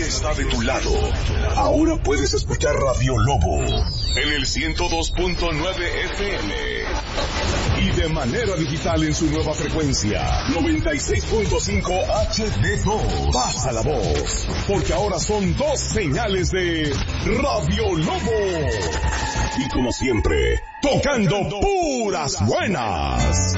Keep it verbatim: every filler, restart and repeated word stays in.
está de tu lado. Ahora puedes escuchar Radio Lobo en el ciento dos punto nueve F M y de manera digital en su nueva frecuencia noventa y seis punto cinco H D dos. Pasa la voz, porque ahora son dos señales de Radio Lobo. Y como siempre, tocando puras buenas.